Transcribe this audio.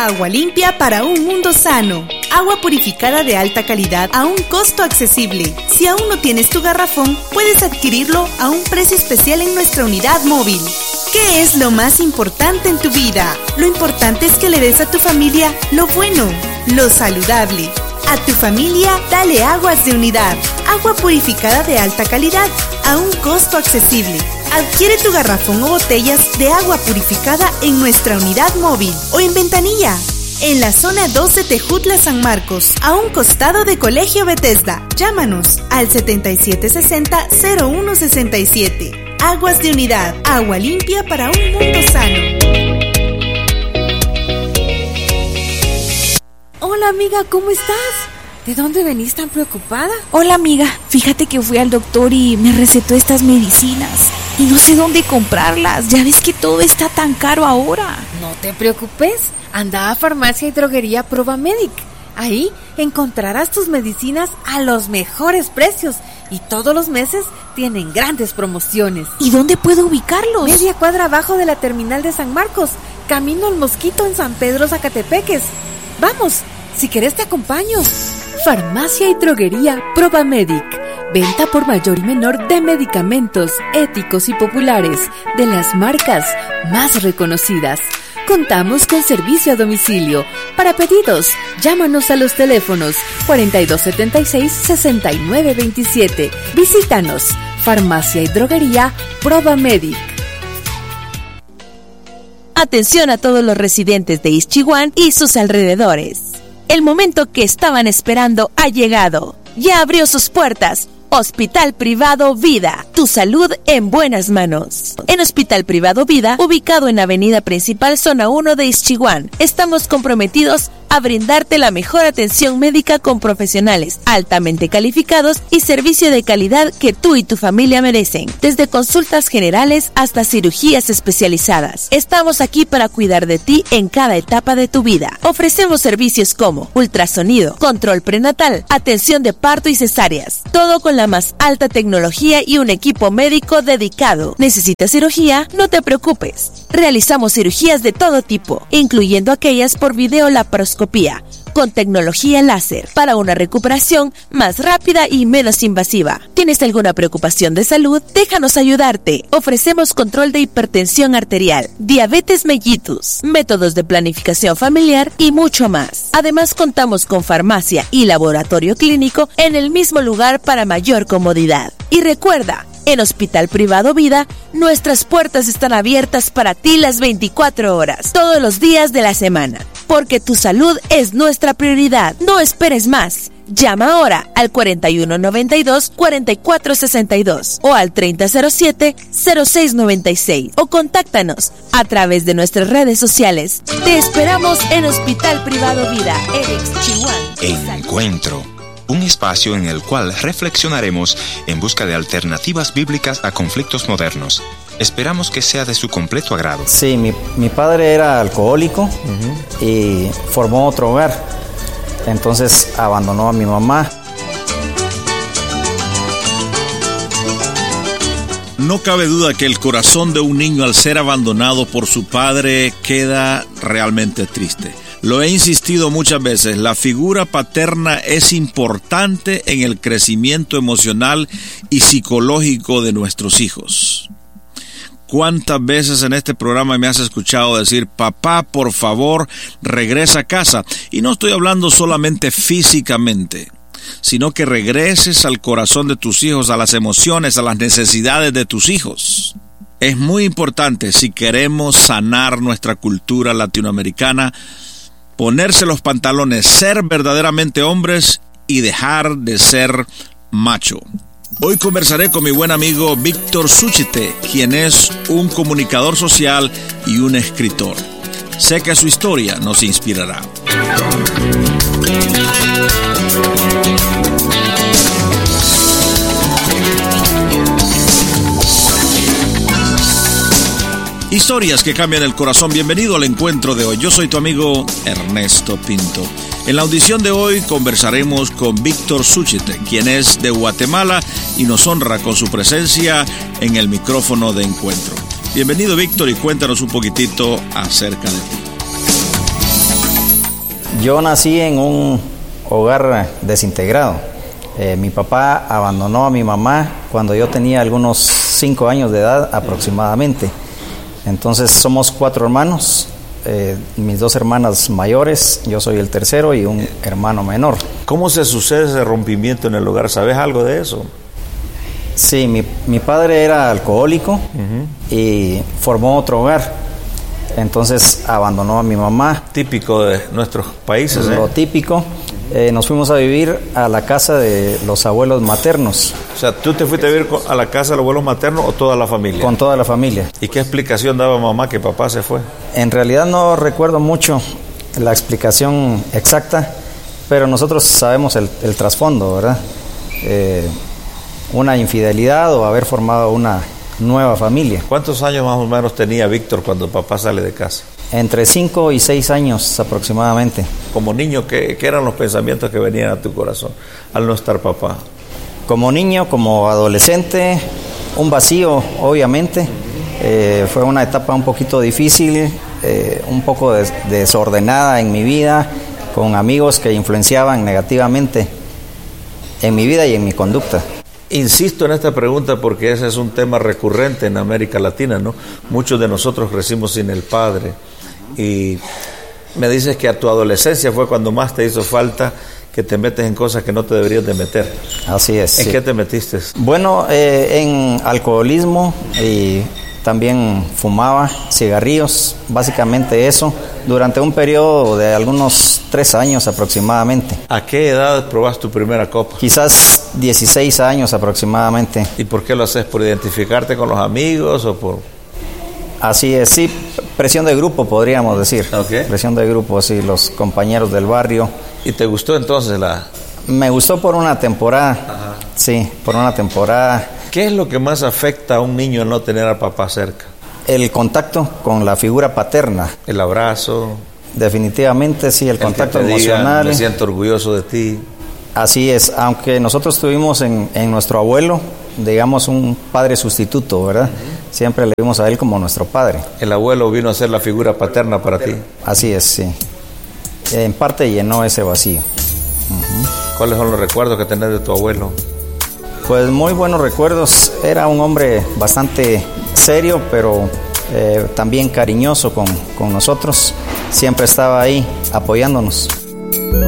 Agua limpia para un mundo sano. Agua purificada de alta calidad a un costo accesible. Si aún no tienes tu garrafón, puedes adquirirlo a un precio especial en nuestra unidad móvil. ¿Qué es lo más importante en tu vida? Lo importante es que le des a tu familia lo bueno, lo saludable. A tu familia, dale Aguas de Unidad. Agua purificada de alta calidad a un costo accesible. Adquiere tu garrafón o botellas de agua purificada en nuestra unidad móvil o en Ventanilla, en la zona 2 de Tejutla, San Marcos, a un costado de Colegio Bethesda. Llámanos al 7760-0167. Aguas de Unidad, agua limpia para un mundo sano. Hola amiga, ¿cómo estás? ¿De dónde venís tan preocupada? Hola amiga, fíjate que fui al doctor y me recetó estas medicinas y no sé dónde comprarlas, ya ves que todo está tan caro ahora. No te preocupes, anda a Farmacia y Droguería Provamedic. Ahí encontrarás tus medicinas a los mejores precios y todos los meses tienen grandes promociones. ¿Y dónde puedo ubicarlos? Media cuadra abajo de la terminal de San Marcos, camino al Mosquito en San Pedro Zacatepeques. Vamos, si querés te acompaño. Farmacia y Droguería Provamedic. Venta por mayor y menor de medicamentos éticos y populares de las marcas más reconocidas. Contamos con servicio a domicilio. Para pedidos, llámanos a los teléfonos 4276-6927. Visítanos. Farmacia y Droguería Provamedic. Atención a todos los residentes de Ixchihuán y sus alrededores. El momento que estaban esperando ha llegado. Ya abrió sus puertas. Hospital Privado Vida, tu salud en buenas manos. En Hospital Privado Vida, ubicado en Avenida Principal, Zona 1 de Ixchihuán, estamos comprometidos a brindarte la mejor atención médica con profesionales altamente calificados y servicio de calidad que tú y tu familia merecen. Desde consultas generales hasta cirugías especializadas. Estamos aquí para cuidar de ti en cada etapa de tu vida. Ofrecemos servicios como ultrasonido, control prenatal, atención de parto y cesáreas. Todo con la más alta tecnología y un equipo médico dedicado. ¿Necesitas cirugía? No te preocupes. Realizamos cirugías de todo tipo, incluyendo aquellas por videolaparoscopía, con tecnología láser, para una recuperación más rápida y menos invasiva. ¿Tienes alguna preocupación de salud? Déjanos ayudarte. Ofrecemos control de hipertensión arterial, diabetes mellitus, métodos de planificación familiar y mucho más. Además, contamos con farmacia y laboratorio clínico en el mismo lugar para mayor comodidad. Y recuerda, en Hospital Privado Vida, nuestras puertas están abiertas para ti las 24 horas, todos los días de la semana. Porque tu salud es nuestra prioridad. No esperes más. Llama ahora al 4192-4462 o al 3007-0696 o contáctanos a través de nuestras redes sociales. Te esperamos en Hospital Privado Vida, en Ixchihuán. Encuentro. Un espacio en el cual reflexionaremos en busca de alternativas bíblicas a conflictos modernos. Esperamos que sea de su completo agrado. Sí, mi padre era alcohólico y formó otro hogar. Entonces abandonó a mi mamá. No cabe duda que el corazón de un niño al ser abandonado por su padre queda realmente triste. Lo he insistido muchas veces, la figura paterna es importante en el crecimiento emocional y psicológico de nuestros hijos. ¿Cuántas veces en este programa me has escuchado decir, papá, por favor, regresa a casa? Y no estoy hablando solamente físicamente, sino que regreses al corazón de tus hijos, a las emociones, a las necesidades de tus hijos. Es muy importante, si queremos sanar nuestra cultura latinoamericana, ponerse los pantalones, ser verdaderamente hombres y dejar de ser macho. Hoy conversaré con mi buen amigo Víctor Súchite, quien es un comunicador social y un escritor. Sé que su historia nos inspirará. Historias que cambian el corazón. Bienvenido al encuentro de hoy. Yo soy tu amigo Ernesto Pinto. En la audición de hoy conversaremos con Víctor Súchite, quien es de Guatemala y nos honra con su presencia en el micrófono de encuentro. Bienvenido, Víctor, y cuéntanos un poquitito acerca de ti. Yo nací en un hogar desintegrado. Mi papá abandonó a mi mamá cuando yo tenía algunos 5 años de edad aproximadamente. Entonces somos 4 hermanos, mis 2 hermanas mayores, yo soy el tercero y un hermano menor. ¿Cómo se sucede ese rompimiento en el hogar? ¿Sabes algo de eso? Sí, mi padre era alcohólico y formó otro hogar. Entonces abandonó a mi mamá. Típico de nuestros países, Lo típico. Nos fuimos a vivir a la casa de los abuelos maternos. O sea, ¿tú te fuiste a vivir a la casa de los abuelos maternos o toda la familia? Con toda la familia. ¿Y qué explicación daba mamá que papá se fue? En realidad no recuerdo mucho la explicación exacta, pero nosotros sabemos el trasfondo, ¿verdad? Una infidelidad o haber formado una nueva familia. ¿Cuántos años más o menos tenía Víctor cuando papá sale de casa? Entre 5 y 6 años aproximadamente. Como niño, ¿qué eran los pensamientos que venían a tu corazón al no estar papá? Como niño, como adolescente, un vacío, obviamente. Fue una etapa un poquito difícil, un poco desordenada en mi vida, con amigos que influenciaban negativamente en mi vida y en mi conducta. Insisto en esta pregunta porque ese es un tema recurrente en América Latina, ¿no? Muchos de nosotros crecimos sin el padre y me dices que a tu adolescencia fue cuando más te hizo falta, que te metes en cosas que no te deberías de meter. Así es. ¿En sí. qué te metiste? Bueno, en alcoholismo y también fumaba cigarrillos, básicamente eso, durante un periodo de algunos 3 años aproximadamente. ¿A qué edad probaste tu primera copa? Quizás 16 años aproximadamente. ¿Y por qué lo haces? ¿Por identificarte con los amigos o por...? Así es, sí, presión de grupo podríamos decir. Okay. Presión de grupo, sí, los compañeros del barrio. ¿Y te gustó entonces la...? Me gustó por una temporada. Ajá. Sí, por una temporada. ¿Qué es lo que más afecta a un niño al no tener a papá cerca? El contacto con la figura paterna. El abrazo. Definitivamente, sí, el contacto emocional. Me siento orgulloso de ti. Así es, aunque nosotros tuvimos en nuestro abuelo, digamos, un padre sustituto, ¿verdad? Siempre le vimos a él como nuestro padre. El abuelo vino a ser la figura paterna para ti. Así es, sí. En parte llenó ese vacío. ¿Cuáles son los recuerdos que tenés de tu abuelo? Pues muy buenos recuerdos. Era un hombre bastante serio, pero también cariñoso con nosotros. Siempre estaba ahí apoyándonos.